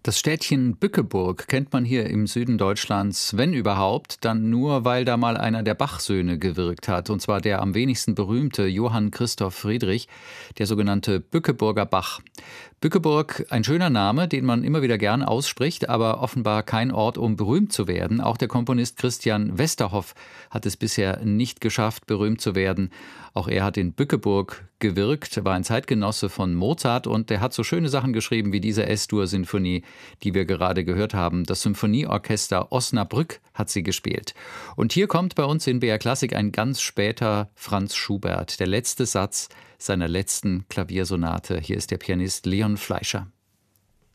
Das Städtchen Bückeburg kennt man hier im Süden Deutschlands, wenn überhaupt, dann nur, weil da mal einer der Bach-Söhne gewirkt hat, und zwar der am wenigsten berühmte Johann Christoph Friedrich, der sogenannte Bückeburger Bach. Bückeburg, ein schöner Name, den man immer wieder gern ausspricht, aber offenbar kein Ort, um berühmt zu werden. Auch der Komponist Christian Westerhoff hat es bisher nicht geschafft, berühmt zu werden. Auch er hat in Bückeburg gewirkt, war ein Zeitgenosse von Mozart, und der hat so schöne Sachen geschrieben wie diese S-Dur-Sinfonie, die wir gerade gehört haben. Das Symphonieorchester Osnabrück hat sie gespielt. Und hier kommt bei uns in BR Klassik ein ganz später Franz Schubert, der letzte Satz seiner letzten Klaviersonate. Hier ist der Pianist Leon Fleischer.